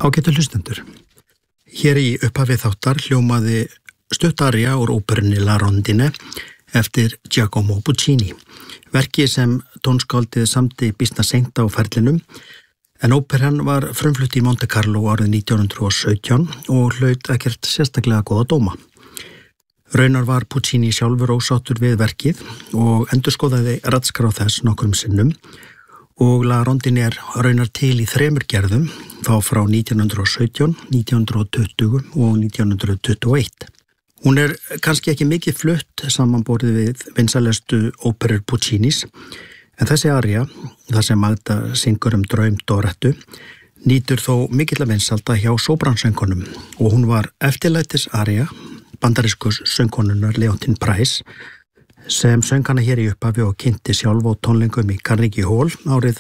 Ágætu hlustendur. Hér í upphafi þáttar hljómaði stutt aría úr óperunni La Rondine eftir Giacomo Puccini. Verki sem tónskáldið samdi býsna seint á ferlinum, en óperan var frumflutt í Monte Carlo árið 1917 og hlaut ekkert sérstaklega góða dóma. Raunar var Puccini sjálfur ósáttur við verkið og endurskoðaði raddskráð þess nokkrum sinnum, og La Rondine raunar til í 3 gerðum, þá frá 1917, 1920 og 1921. Hún kannski ekki mikið flutt samanborið við vinsælustu óperur Puccinis, en þessi aría, þar sem Magda syngur draum Dorettu, nýtur þó mikilla vinsælda hjá sópransöngunum, og hún var eftirlætis aría bandarískus söngkonunnar Leontyne Price, sem söng hana hér í upphafi og kynnti sjálf á tónleikum í Carnegie Hall árið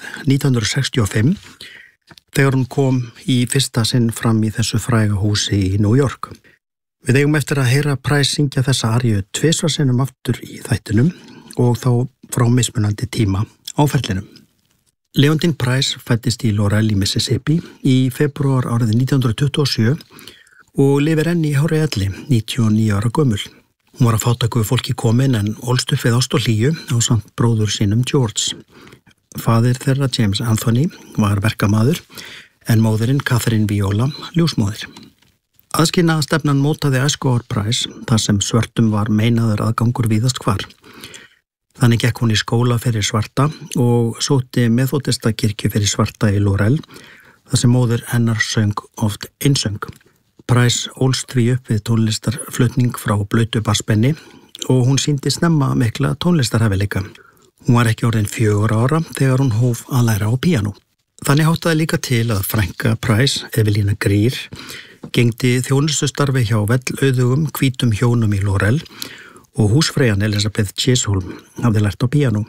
1965, þegar hún kom í fyrsta sinn fram í þessu fræga húsi í New York. Við eigum eftir að heyra Price syngja þessa aríu 2 sinnum aftur í þættinum og þá frá mismunandi tíma á ferlinum. Leontyne Price fæddist í Laurel í Mississippi í febrúar árið 1927 og lifir enn í hárri elli, 99 ára gömul. Hún var að fátæku fólki komin en ólst upp við ást og hlýju ásamt bróður sínum George. Faðir þeirra James Anthony var verkamaður en móðirinn Catherine Viola ljósmóðir. Aðskilnaða stefnan mótaði æskuár Price þar sem svörtum var meinaður aðgangur víðast hvar. Þannig gekk hún í skóla fyrir svarta og sótti meðfótista kirkju fyrir svarta í Laurel þar sem móðir hennar söng oft einsöng. Price ólst því upp við tónlistarflutning frá blautu bassbenni og hún sýndi snemma mikla tónlistarhæfileika. Hún var ekki orðin 4 ára þegar hún hóf að læra á píanó. Þannig háttaði líka til að frænka Price, Evelina Greer, gegndi þjónustustarfi hjá vellauðugum hvítum hjónum í Laurel og húsfreyjan Elizabeth Chisholm hafði lært á píanó.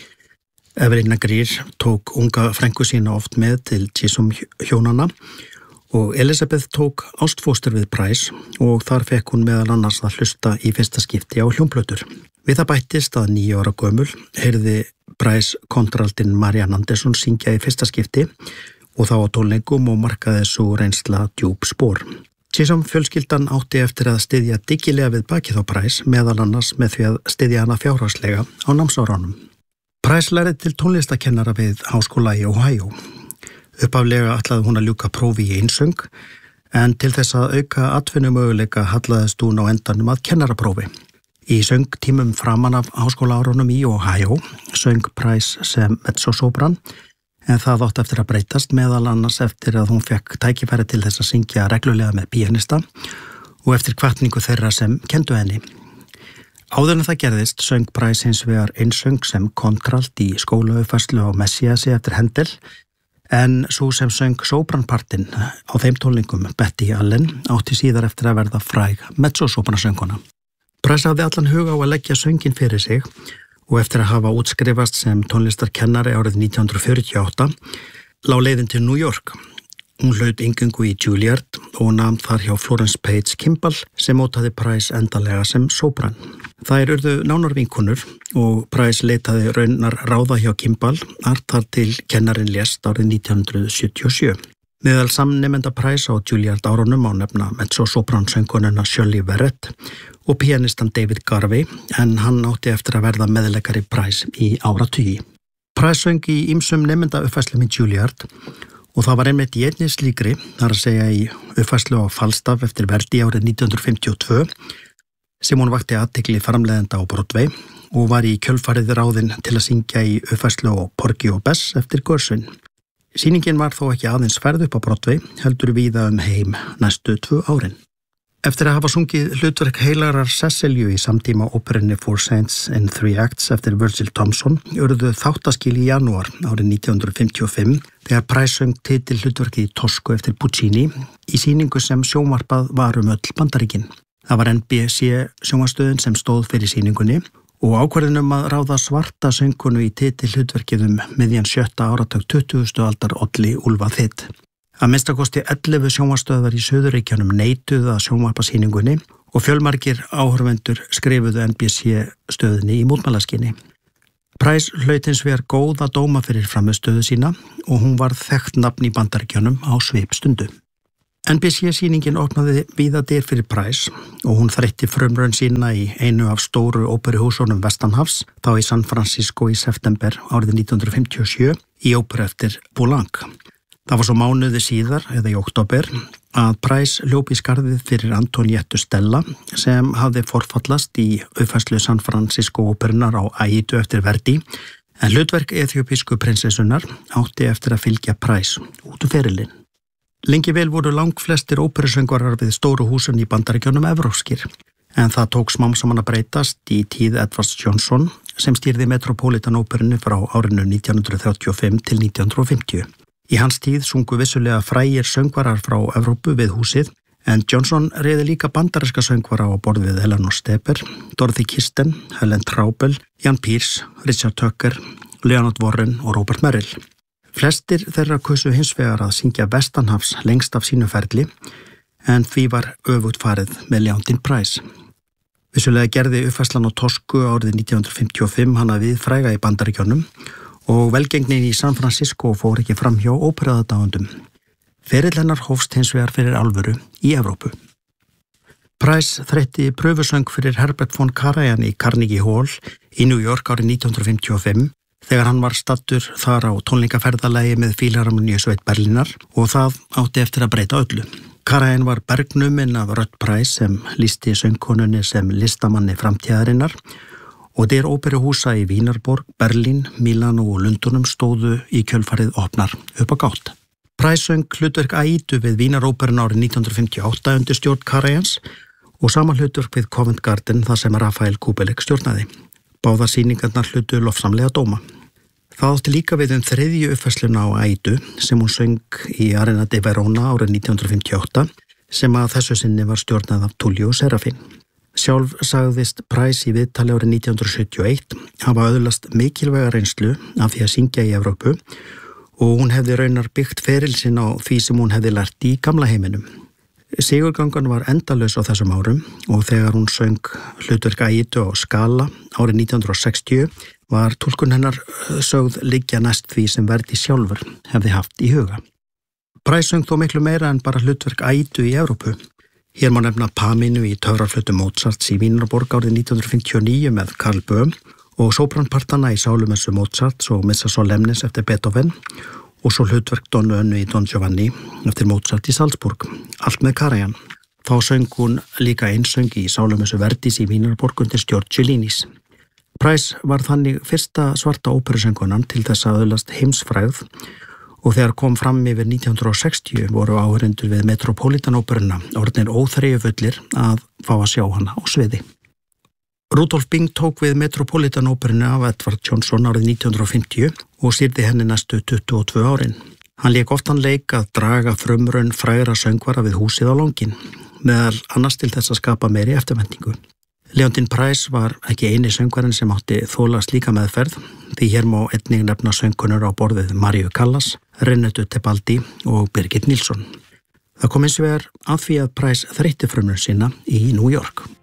Evelina Greer tók unga frænku sína oft með til Chisholm hjónana og Elizabeth tók ástfóstur við Price og þar fekk hún meðal annars að hlusta í fyrsta skipti á hljómplötur. Við það bættist að 9 ára gömul heyrði Price kontraltinn Marian Anderson syngja í fyrsta skipti og þá á tónleikum og markaði svo reynsla djúp spor. Chisholm fjölskyldan átti eftir að styðja dyggilega við bakið á Price, meðal annars með því að styðja hana fjárhagslega á námsárunum. Price lærði til tónlistakennara við háskóla í Ohio. Upphaflega ætlaði hún að ljúka prófi í einsöng, en til þess að auka atvinnumöguleika hallaðist hún á endanum að kennaraprófi. Í söngtímum framan af háskólaárunum í Ohio söng Price sem mezzosopran, en það átti eftir að breytast meðal annars eftir að hún fekk tækifæri til þess að syngja reglulega með píanista og eftir hvatningu þeirra sem kenndu henni. Áður en það gerðist söng Price hins vegar einsöng sem kontralt í skólauppfærslu á Messiasi eftir Händel, en svo sem söng sopranpartinn á þeim tónleikum Betty Allen átti síðar eftir að verða fræg mezzosopranasönguna. Price hafði allan huga á að leggja sönginn fyrir sig og eftir að hafa útskrifast sem tónlistarkennari árið 1948 lá leiðin til New York. Hún hlaut inngöngu í Juilliard og nam þar hjá Florence Page Kimball sem mótaði Price endanlega sem sopran. Þær urðu nánar vinkonur og Price leitaði raunar ráða hjá Kimball þar til kennarinn lést árið 1977. Meðal samnemenda Price á Juilliard árunum á nefna mezzosopran-söngkonuna Shirley Verrett og pianistan David Garvey, en hann átti eftir að verða meðleikari Price í áratugi. Price söng í ýmsum nemenda uppfærslum í Juilliard og það var einmitt í einni slíkri, þar að segja í uppfærslu á Falstaff eftir Verdi árið 1952, sem hún vakti athygli framleiðenda á Broadway og var í kjölfarið ráðin til að syngja í uppfærslu á Porgy og Bess eftir Gershwin. Sýningin var þó ekki aðeins færð upp á Broadway, heldur víða heim næstu 2 árin. Eftir að hafa sungið hlutverk heilagrar Cecilju í samtíma óperunni Four Saints in 3 Acts eftir Virgil Thomson urðu þáttaskil í janúar árið 1955 þegar Price söng titil hlutverkið í Toscu eftir Puccini í sýningu sem sjónvarpað var öll Bandaríkin. Það var NBC sjónvarpsstöðin sem stóð fyrir sýningunni og ákvörðun að ráða svarta söngkonu í titil hlutverkið miðjan 7. áratug 20. aldar olli Úlfa Þitt. Að minnstakosti 11 sjónvarpsstöðvar í Suðurríkjunum neituðu að sjónvarpa sýningunni og fjölmargir áhorfendur skrifuðu NBC stöðinni í mótmælaskyni. Price hlaut hins vegar góða dóma fyrir frammistöðu sína og hún var þekkt nafn í Bandaríkjunum á svipstundu. NBC-sýningin opnaði víða dyr fyrir Price og hún þreytti frumraun sína í einu af stóru óperuhúsunum Vestanhafs, þá í San Francisco í september árið 1957 í óperu eftir Poulenc. Það var svo mánuði síðar, eða í október, að Price hljóp í skarðið fyrir Antoniettu Stella sem hafði forfallast í uppfærslu San Francisco óperunar á Aídu eftir Verdi, en hlutverk eþíópísku prinsessunar átti eftir að fylgja Price út úr ferilinn. Lengi vel voru langflestir óperusöngvarar við stóru húsun í Bandaríkjunum evrópskir, en það tók smám saman að breytast í tíð Edwards Johnson sem stýrði Metropolitan óperunni frá árinu 1935 til 1950. Í hans tíð sungu vissulega frægir söngvarar frá Evrópu við húsið, en Johnson reiði líka bandaríska söngvara á borð við Eleanor Steber, Dorothy Kirsten, Helen Traubel, Jan Peerce, Richard Tucker, Leonard Warren og Robert Merrill. Flestir þeirra kusu hins vegar að syngja Vestanhafs lengst af sínu ferli, en því var öfugt farið með Leontyne Price. Vissulega gerði uppfærslan á Tosku árið 1955 hana við fræga í Bandaríkjunum og velgengnin í San Francisco fór ekki fram hjá óperuaðdáendum. Ferill hennar hófst hins vegar fyrir alvöru í Evrópu. Price þreytti pröfusöng fyrir Herbert von Karajan í Carnegie Hall í New York árið 1955 þegar hann var staddur þar á tónleikaferðalagi með Fílharmoníusveit Berlínar og það átti eftir að breyta öllu. Karajan var bergnuminn af rödd Price sem lýsti söngkonunni sem listamanni framtíðarinnar og dyr óperuhúsa í Vínarborg, Berlín, Mílanó og Lundunum stóðu í kjölfarið opnar upp á gátt. Price söng hlutverk Aídu við Vínaróperuna árið 1958 undir stjórn Karajans og sama hlutverk við Covent Garden þar sem Rafael Kubelik stjórnaði. Báða sýningarnar hlutu lofsamlega dóma. Það átti líka við þriðju uppfærsluna á Aídu sem hún söng í Arena de Verona árið 1958 sem að þessu sinni var stjórnað af Tullio Serafin. Sjálf sagðist Price í viðtali árið 1971 hafa öðlast mikilvæga reynslu af því að syngja í Evrópu og hún hefði raunar byggt feril sinn á því sem hún hefði lært í gamla heiminum. Sigurgangan var endalaus á þessum árum og þegar hún söng hlutverk Aídu á Scala árið 1960 var túlkun hennar sögð liggja næst því sem Verdi sjálfur hefði haft í huga. Price söng þó miklu meira en bara hlutverk Aídu í Evrópu. Hér má nefna Paminu í töfraflötu Mozarts í Vínarborg árið 1959 með Karl Böhm og sópranpartana í Sálumessu Mozarts og Missa Solemnis eftir Beethoven og svo hlutverk Donu Önnu í Don Giovanni eftir Mozart í Salzburg, allt með Karajan. Þá söng hún líka einsöng í Sálumessu Verdis í Vínarborg undir stjórn Cellinis. Price var þannig fyrsta svarta óperusöngkonan til þess að öðlast heimsfrægð og þegar kom fram yfir 1960 voru áheyrendur við Metropolitan óperuna orðnir óþreyjufullir að fá að sjá hana á sviði. Rudolf Bing tók við Metropolitan óperuna af Edward Johnson árið 1950 og stýrði henni næstu 22 árin. Hann lék oftan leik að draga frumraun frægra söngvara við húsið á langinn, meðal annars til þess að skapa meiri eftirvæntingu. Leontyne Price var ekki eini söngvarinn sem átti þola slíka meðferð, því hér má einnig nefna söngkonur á borðið Mariu Callas, Renatu Tebaldi og Birgit Nilsson. Það kom eins vegar að því að Price þreytti frumraun sína í New York.